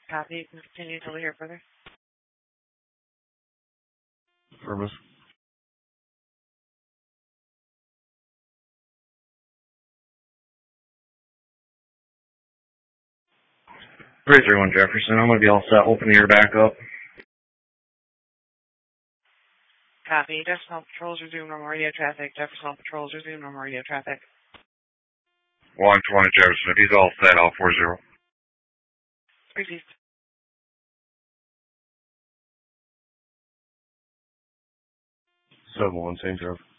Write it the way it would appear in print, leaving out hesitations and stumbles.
Copy. You can continue until we hear further. Affirmative. Bridge 31 Jefferson, I'm going to be all set. Open the air back up. Copy. Jefferson Patrols resume normal radio traffic. Jefferson Patrols resume normal radio traffic. 120 Jefferson, if he's all set, I'll 40. Received. 7-1, St. Joe.